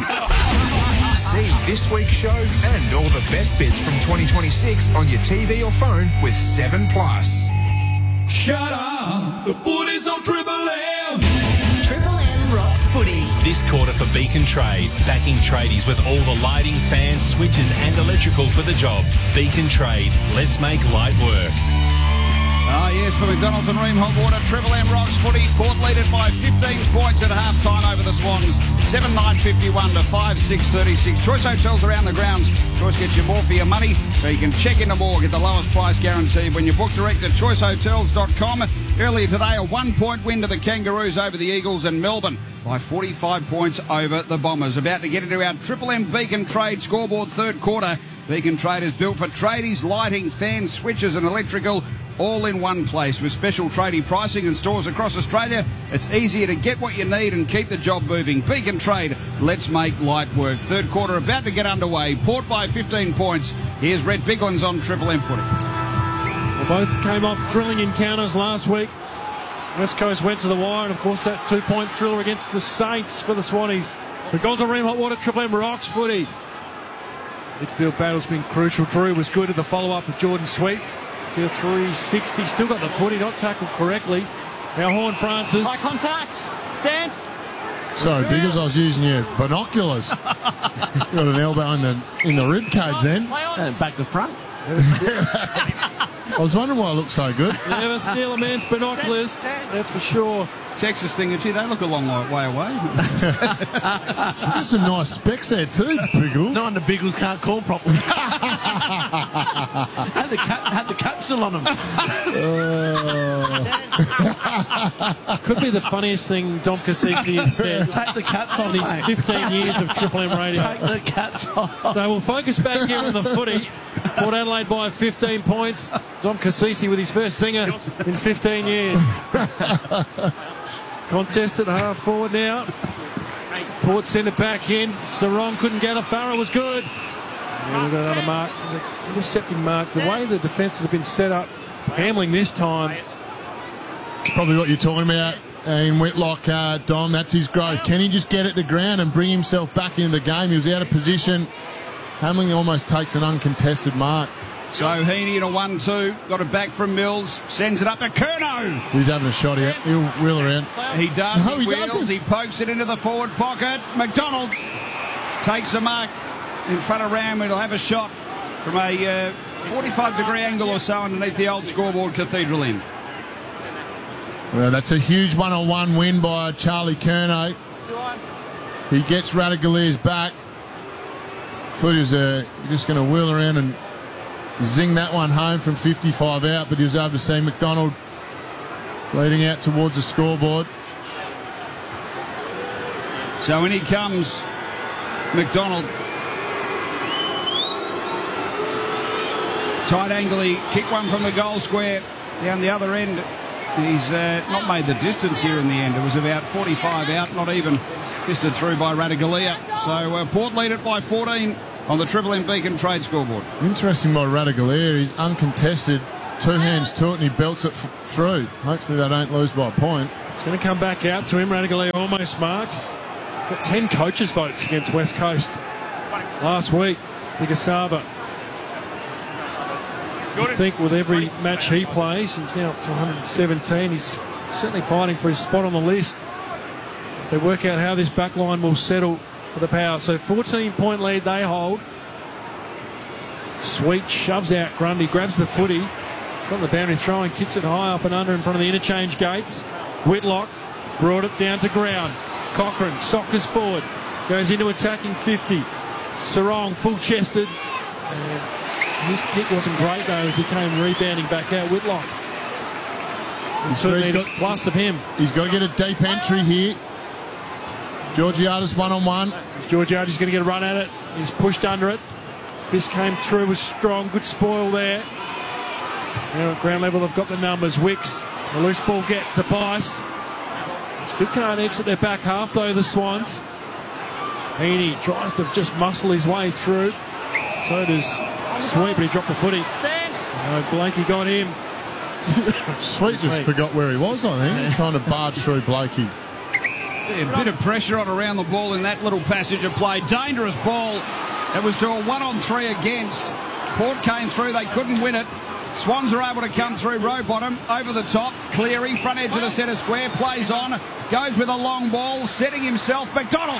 See this week's show and all the best bits from 2026 on your TV or phone with 7 Plus. Shut up! The footy's on Triple M! Triple M rocks footy. This quarter for Beacon Trade, backing tradies with all the lighting, fans, switches and electrical for the job. Beacon Trade, let's make light work. Ah, yes, for McDonald's and Ream Hot Water, Triple M rocks footy. Port leaded by 15 points at half-time over the Swans. 7-9-51 to 5-6-36. Choice Hotels around the grounds. Choice gets you more for your money, so you can check into more, get the lowest price guaranteed when you book direct at choicehotels.com. Earlier today, a 1-point win to the Kangaroos over the Eagles, and Melbourne by 45 points over the Bombers. About to get into our Triple M Beacon Trade scoreboard third quarter. Beacon Trade is built for tradies, lighting, fans, switches and electrical, all in one place. With special tradie pricing in stores across Australia, it's easier to get what you need and keep the job moving. Beacon Trade, let's make light work. Third quarter about to get underway. Port by 15 points. Here's Red Biglands on Triple M footy. Well, both came off thrilling encounters last week. West Coast went to the wire, and of course that 2-point thriller against the Saints for the Swannies. The goals of Ream Hot Water, Triple M rocks footy. Midfield battle's been crucial. Drew was good at the follow-up with Jordan Sweet. To 360, still got the footy, not tackled correctly. Now Horn Francis. High contact. Stand. Sorry, because I was using your binoculars. Got an elbow in the rib cage then. And back to front. I was wondering why I looked so good. Never steal a man's binoculars, that's for sure. Texas thing, gee, they look a long way away. There's some nice specs there too, Biggles. No wonder Biggles can't call properly. had the capsule on them. Could be the funniest thing Dom Cassisi has said. Take the caps on his 15 years of Triple M radio. Take the caps off. So we'll focus back here on the footy. Port Adelaide by 15 points. Dom Cassisi with his first zinger in 15 years. Contest at half forward now. Port sent it back in. Sarong couldn't gather. Farah was good. And we've got another mark. Intercepting mark. The way the defences have been set up, Hamling this time. It's probably what you're talking about in Whitlock, Dom. That's his growth. Can he just get it to ground and bring himself back into the game? He was out of position. Hamling almost takes an uncontested mark. So Heaney in a 1-2. Got it back from Mills. Sends it up to Curnow. He's having a shot here. He'll wheel around. He does. No, he he wheels. doesn't. He pokes it into the forward pocket. McDonald takes a mark in front of Ram. He'll have a shot from a 45-degree angle or so underneath the old scoreboard Cathedral end. Well, that's a huge one-on-one win by Charlie Curnow. He gets Radagaliers back. Thought he was just going to wheel around and zing that one home from 55 out, but he was able to see McDonald leading out towards the scoreboard. So in he comes, Tight angle, he kicked one from the goal square down the other end. He's not made the distance here in the end. It was about 45 out, not even fisted through by Ratugolea. So Port lead it by 14 on the Triple M Beacon Trade scoreboard. Interesting by Ratugolea. He's uncontested, 2 hands to it, and he belts it through. Hopefully they don't lose by a point. It's going to come back out to him. Ratugolea almost marks. Got 10 coaches' votes against West Coast last week. Igasava. I think with every match he plays, he's now up to 117. He's certainly fighting for his spot on the list. If they work out how this back line will settle for the Power. So 14-point lead they hold. Sweet shoves out Grundy, grabs the footy from the boundary throw and kicks it high up and under in front of the interchange gates. Whitlock brought it down to ground. Cochrane soccers forward, goes into attacking 50. Sarong full-chested. And his kick wasn't great though as he came rebounding back out. Whitlock. Certainly a plus of him. He's got to get a deep entry here. Georgiades one-on-one. Georgiades going to get a run at it. He's pushed under it. Fist came through, was strong. Good spoil there. Now at ground level, they've got the numbers. Wicks, the loose ball get to Bice. Still can't exit their back half though, the Swans. Heaney tries to just muscle his way through. So does Sweet, but he dropped the footy. Blakey got him. Sweet just forgot where he was, I think, trying to barge through Blakey. A bit of pressure on around the ball in that little passage of play. Dangerous ball. It was to a 1-on-3 against. Port came through. They couldn't win it. Swans are able to come through. Rowbottom over the top. Cleary, front edge of the centre square. Plays on. Goes with a long ball. Setting himself. McDonald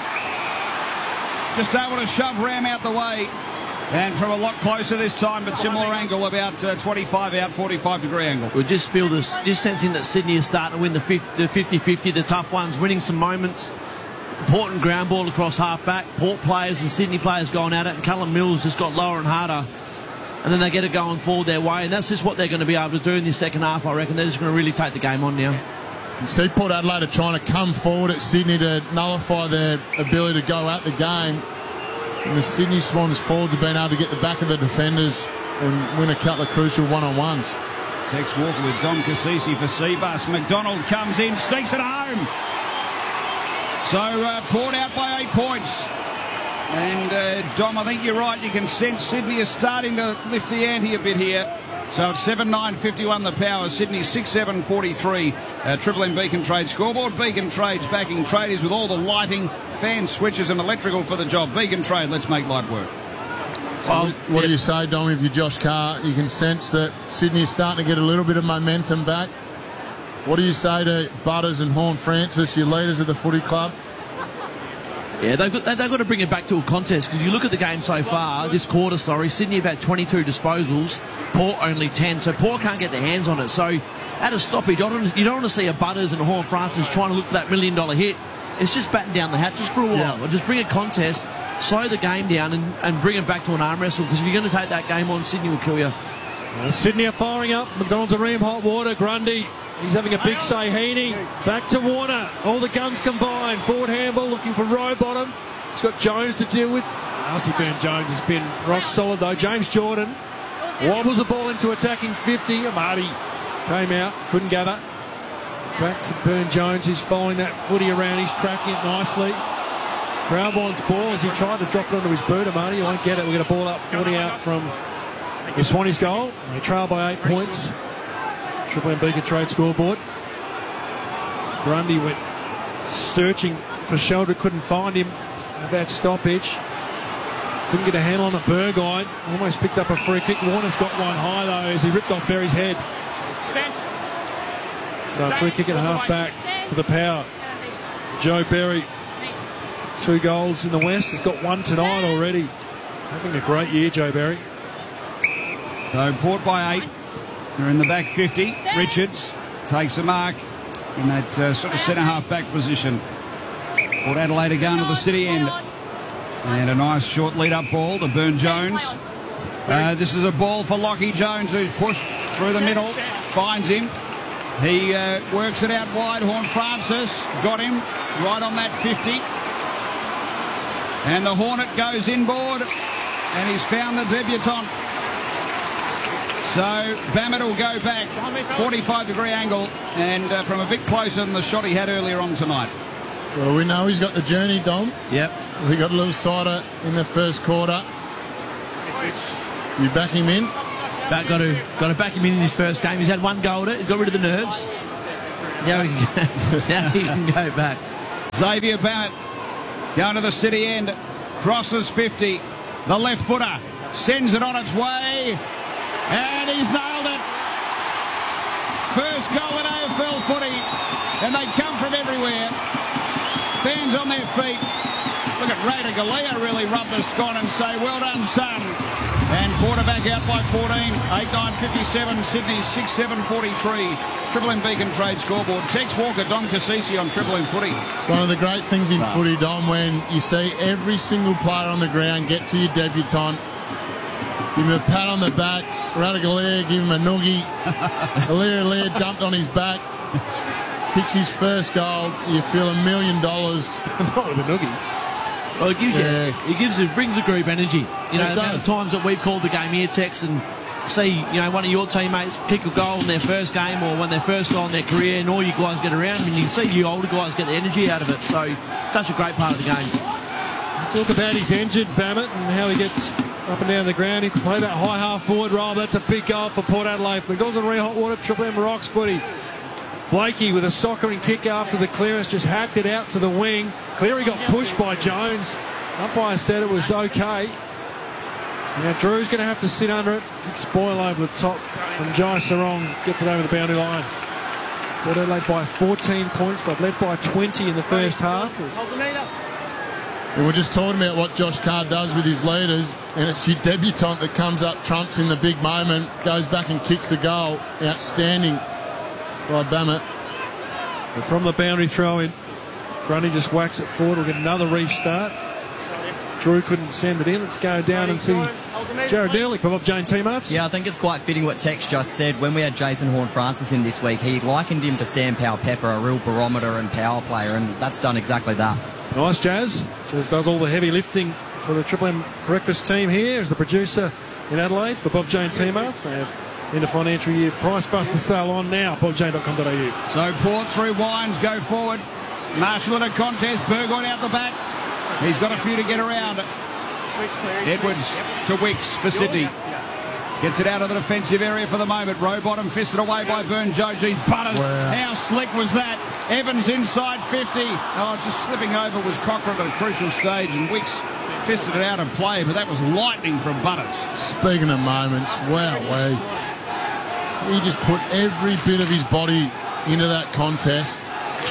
just able to shove Ram out the way. And from a lot closer this time, but similar angle, about 25 out, 45-degree angle. We just feel this, just sensing that Sydney is starting to win the 50-50, the tough ones, winning some moments. Important ground ball across half-back. Port players and Sydney players going at it, and Callum Mills just got lower and harder. And then they get it going forward their way, and that's just what they're going to be able to do in this second half, I reckon. They're just going to really take the game on now. You see Port Adelaide are trying to come forward at Sydney to nullify their ability to go at the game. And the Sydney Swans forwards have been able to get the back of the defenders and win a couple of crucial one-on-ones. Tex Walker with Dom Cassisi for Seabus. McDonald comes in, sneaks it home. So Port out by 8 points. And Dom, I think you're right. You can sense Sydney is starting to lift the ante a bit here. So it's 7-9-51 the Power. Sydney 6-7-43. Triple M Beacon Trade scoreboard. Beacon Trade's backing tradies with all the lighting, fan switches and electrical for the job. Beacon Trade, let's make light work. Well, what do you say, Dom, if you're Josh Carr? You can sense that Sydney is starting to get a little bit of momentum back. What do you say to Butters and Horn Francis, your leaders of the footy club? Yeah, they've got to bring it back to a contest, because you look at the game so far, this quarter, Sydney have had 22 disposals, Port only 10, so Port can't get their hands on it. So at a stoppage, you don't want to see a Butters and a Horn Francis trying to look for that $1 million hit. It's just batten down the hatches for a while. Yeah. Just bring a contest, slow the game down and bring it back to an arm wrestle, because if you're going to take that game on, Sydney will kill you. Sydney are firing up. McDonald's a ream hot water. Grundy, he's having a big say. Heaney, back to Warner. All the guns combined. Forward handball looking for Rowbottom. He's got Jones to deal with. Darcy Byrne-Jones has been rock solid though. James Jordan wobbles the ball into attacking 50. Amati came out, couldn't gather. Back to Byrne-Jones. He's following that footy around. He's tracking it nicely. Crownborn's ball as he tried to drop it onto his boot. Amati, he won't get it. We're going to ball up 40 out from the Swannies' goal. They trail by 8 points. Triple M Beacon Trade scoreboard. Grundy went searching for shelter, couldn't find him at that stoppage. Couldn't get a handle on it. Burgoyne almost picked up a free kick. Warner's got one high though as he ripped off Berry's head. So free kick at half back for the Power. Joe Berry, 2 goals in the West. He's got 1 tonight already. Having a great year, Joe Berry. So Port by 8. They're in the back 50. Richards takes a mark in that sort of centre-half back position. Port Adelaide are going to the city end. And a nice short lead-up ball to Byrne-Jones. This is a ball for Lockie Jones, who's pushed through the middle. Finds him. He works it out wide. Horn Francis got him right on that 50. And the Hornet goes inboard. And he's found the debutant. So Bammett will go back, 45-degree angle, and from a bit closer than the shot he had earlier on tonight. Well, we know he's got the journey, Dom. Yep. We got a little cider in the first quarter. You back him in? Got to back him in his first game. He's had one go at it. He's got rid of the nerves. Now he can go back. Xavier Bammett going to the city end. Crosses 50. The left footer sends it on its way. And he's nailed it. First goal in AFL footy. And they come from everywhere. Fans on their feet. Look at Rada Galea really rub the scone and say, well done, son. And Porter back out by 14. 8-9-57. Sydney 6-7-43. Triple M Beacon Trade scoreboard. Tex Walker, Dom Cassisi on Triple M footy. It's one of the great things in footy, Dom, when you see every single player on the ground get to your debutant. Give him a pat on the back. Radigalea, give him a noogie. Alir jumped on his back. Kicks his first goal. You feel $1 million. Not with a noogie. Well, it brings a group energy. You know, the times that we've called the game here, Tex, and see, one of your teammates kick a goal in their first game or when their first goal in their career, and all you guys get around them, and you see you older guys get the energy out of it. So, such a great part of the game. Talk about his engine, Bammett, and how he gets up and down the ground. He can play that high half forward role. That's a big goal for Port Adelaide. McDonald's and Hot Water, Triple M Rocks footy. Blakey with a soccering kick after the clearance, just hacked it out to the wing. Cleary got pushed by Jones. Umpire said it was okay. Now Drew's going to have to sit under it. Big spoil over the top from Jai Sarong. Gets it over the boundary line. Port Adelaide by 14 points. They've led by 20 in the first half. And we're just talking about what Josh Carr does with his leaders, and it's your debutant that comes up, trumps in the big moment, goes back and kicks the goal. Outstanding by Bammett. From the boundary throw in, Grundy just whacks it forward. We'll get another restart. Drew couldn't send it in. Let's go down and see Jared Ehrlich for Bob Jane teammates. Yeah, I think it's quite fitting what Tex just said. When we had Jason Horne-Francis in this week, he likened him to Sam Powell-Pepper, a real barometer and power player, and that's done exactly that. Nice, Jazz. Jazz does all the heavy lifting for the Triple M breakfast team here as the producer in Adelaide for Bob Jane teammates. They have end of financial year price buster sale on now, bobjane.com.au. So Port through Wines go forward. Marshall in a contest. Burgoyne out the back. He's got a few to get around. Edwards to Wicks for Sydney. Gets it out of the defensive area for the moment. Rowbottom fisted away by Byrne Joji's Butters. Wow. How slick was that? Evans inside 50. Oh, just slipping over was Cochrane at a crucial stage, and Wicks fisted it out of play, but that was lightning from Butters. Speaking of moments, wow, he just put every bit of his body into that contest.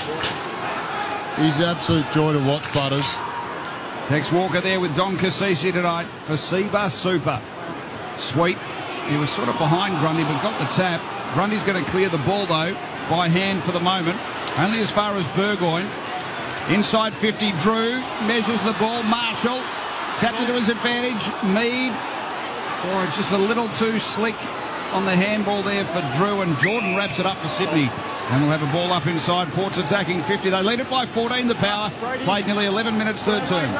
He's an absolute joy to watch, Butters. Tex Walker there with Dom Cassisi tonight for Seabus Super. Sweet. He was sort of behind Grundy, but got the tap. Grundy's going to clear the ball, though, by hand for the moment. Only as far as Burgoyne. Inside 50, Drew measures the ball. Marshall tapped it to his advantage. Mead, or just a little too slick on the handball there for Drew, and Jordan wraps it up for Sydney. And we'll have a ball up inside. Port's attacking 50. They lead it by 14, the Power. Played nearly 11 minutes, third term.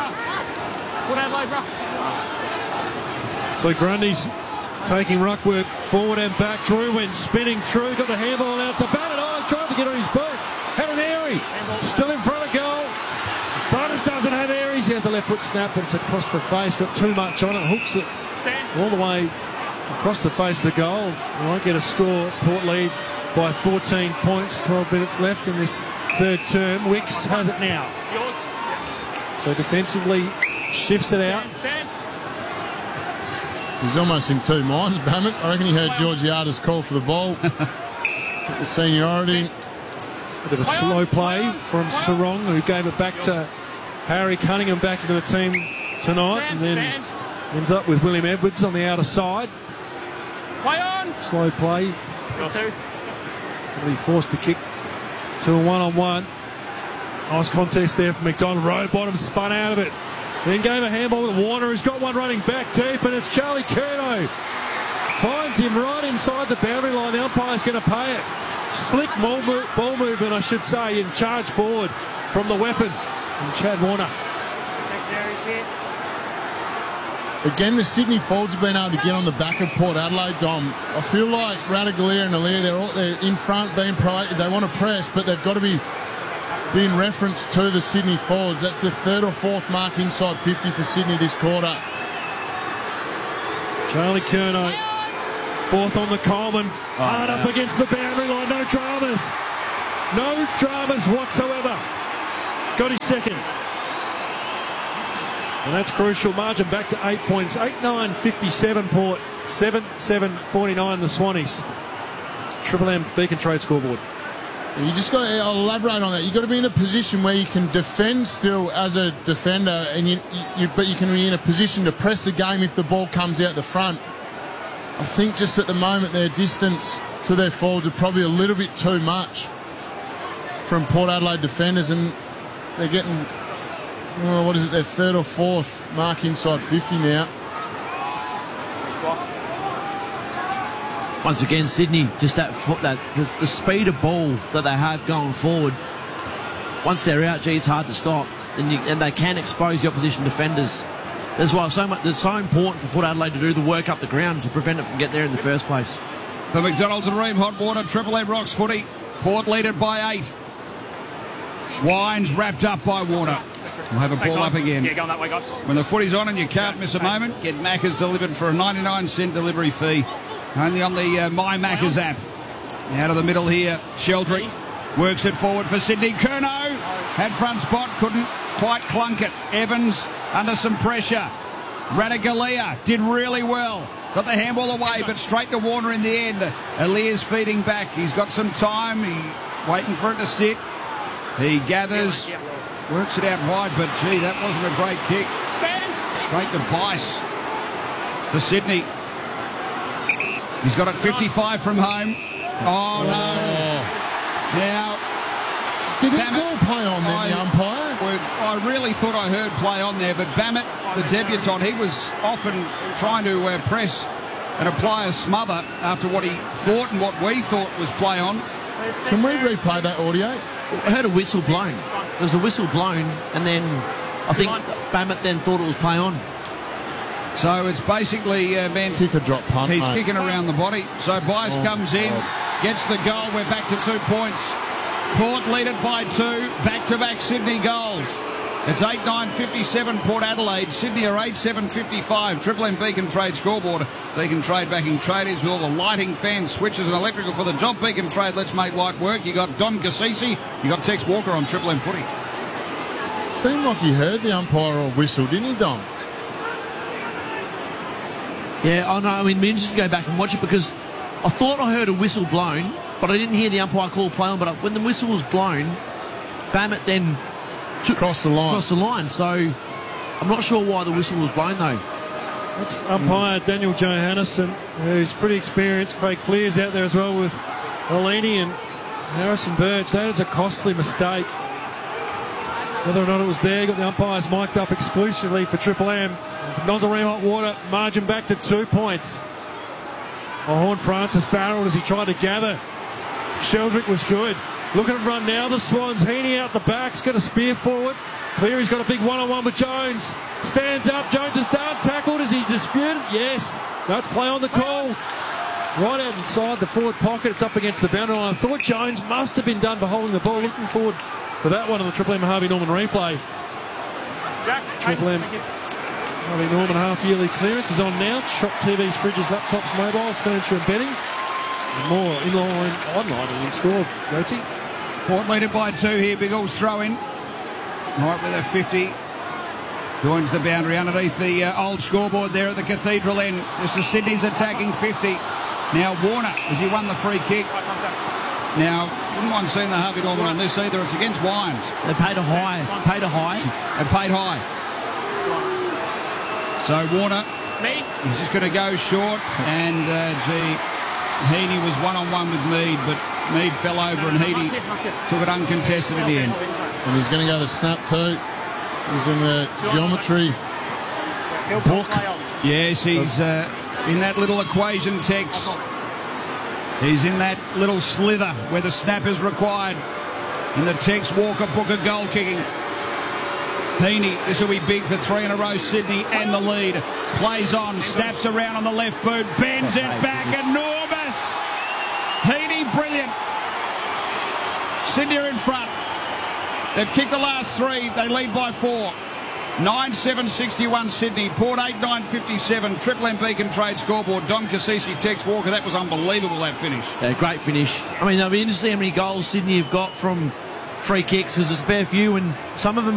So Grundy's taking ruck work forward and back. Drew went spinning through, got the handball out to Bennett. Oh, tried to get on his boot. Had an airy. Still in front of goal. Butters doesn't have airies. He has a left foot snap, but it's across the face. Got too much on it. Hooks it all the way across the face of the goal. They won't get a score. Port lead by 14 points. 12 minutes left in this third term. Wicks has it now. So defensively shifts it out. He's almost in two minds, Bammett. I reckon he heard Georgiada's call for the ball. The seniority. A bit of a slow play from Sarong, who gave it back to Harry Cunningham back into the team tonight, and then ends up with William Edwards on the outer side. Slow play. He'll be forced to kick to a one-on-one. Nice contest there for McDonald. Rowbottom spun out of it. Then gave a handball with Warner, who's got one running back deep, and it's Charlie Curnow. Finds him right inside the boundary line. The umpire's going to pay it. Slick ball movement, I should say, and charge forward from the weapon. And Chad Warner. Again, the Sydney forwards have been able to get on the back of Port Adelaide, Dom. I feel like Ratugolea and Alia, they're in front, being proactive. They want to press, but they've got to be in reference to the Sydney forwards. That's the third or fourth mark inside 50 for Sydney this quarter. Charlie Curnow, fourth on the Coleman, hard up against the boundary line. No dramas. No dramas whatsoever. Got his second. And that's crucial. Margin back to 8 points. 8-9-57 Port. 7-7-49 the Swannies. Triple M Beacon Trade scoreboard. You just got to elaborate on that. You've got to be in a position where you can defend still as a defender, and but you can be in a position to press the game if the ball comes out the front. I think just at the moment their distance to their forwards are probably a little bit too much from Port Adelaide defenders, and they're getting, their third or fourth mark inside 50 now. Once again, Sydney, just the speed of ball that they have going forward. Once they're out, it's hard to stop, and they can expose the opposition defenders. That's why it's so important for Port Adelaide to do the work up the ground to prevent it from getting there in the first place. The McDonald's and Ream Hot Water Triple M Rocks footy. Port lead it by 8. Wines wrapped up by Warner. We'll have a ball up again. Yeah, going that way, guys. When the footy's on and you can't miss a moment, get Macca's delivered for a 99-cent delivery fee. Only on the My Macca's app. Out of the middle here, Sheldrick works it forward for Sydney. Curnow had front spot, couldn't quite clunk it. Evans under some pressure. Ratugolea did really well. Got the handball away, but straight to Warner in the end. Alia's feeding back. He's got some time. He's waiting for it to sit. He gathers, works it out wide, but gee, that wasn't a great kick. Straight to Bice for Sydney. He's got it 55 from home. Oh, no. Now, did he call play on there, the umpire? I really thought I heard play on there, but Bammett, the debutant, he was often trying to press and apply a smother after what he thought and what we thought was play on. Can we replay that audio? I heard a whistle blown. There was a whistle blown, and then I think Bammett then thought it was play on. So it's basically meant kick a drop punt. He's kicking around the body. So Bice comes in, gets the goal. We're back to 2 points. Port lead it by 2. Back-to-back Sydney goals. It's 8-9-57 Port Adelaide. Sydney are 8-7-55. Triple M Beacon Trade scoreboard. Beacon Trade backing traders with all the lighting, fans, switches and electrical for the job. Beacon Trade, let's make light work. You got Don Cassisi. You got Tex Walker on Triple M footy. It seemed like he heard the umpire or whistle, didn't he, Dom? Yeah, I know. I mean, it'd be interesting to go back and watch it because I thought I heard a whistle blown, but I didn't hear the umpire call play on. But when the whistle was blown, Bammett then crossed the line. So I'm not sure why the whistle was blown, though. That's umpire Daniel Johannesson, who's pretty experienced. Craig Fleer's out there as well with Olini and Harrison Birch. That is a costly mistake. Whether or not it was there, got the umpires mic'd up exclusively for Triple M. Nozzle Ream Hot Water, margin back to 2 points. Horn Francis barreled as he tried to gather. Sheldrick was good. Look at him run now, the Swans. Heaney out the back, he's got a spear forward. Cleary's got a big one-on-one with Jones. Stands up, Jones is down, tackled as he disputed. Yes, that's play on the call. Right out inside the forward pocket, it's up against the boundary line. I thought Jones must have been done for holding the ball. Looking forward for that one on the Triple M Harvey Norman replay. Triple M Harvey Norman half-yearly clearance is on now. Shop TVs, fridges, laptops, mobiles, furniture and bedding. And more in-line, online and in-store. Goatee. Port lead it by 2 here. Big All's throw in. Right with a 50. Joins the boundary underneath the old scoreboard there at the Cathedral end. This is Sydney's attacking 50. Now Warner, as he won the free kick. Now, wouldn't mind seeing the Harvey Norman on this either. It's against Wines. They paid a high. They paid high. So Warner, he's just going to go short. And, Heaney was one-on-one with Mead, but Mead fell over and Heaney took it uncontested at the end. And he's going to go to snap too. He's in the geometry book. Yes, he's in that little equation text. He's in that little slither where the snap is required. In the Tex Walker book of goal kicking. Heaney, this will be big for 3 in a row. Sydney and the lead. Plays on, snaps around on the left boot, bends it back, enormous. Heaney, brilliant. Sydney are in front. They've kicked the last 3. They lead by 4. 9-7-61 Sydney. Port 8-9-57. Triple M Beacon Trade scoreboard. Dom Cassisi, Tex Walker. That was unbelievable, that finish. Yeah, great finish. I mean, they'll be interesting how many goals Sydney have got from free kicks, because there's a fair few, and some of them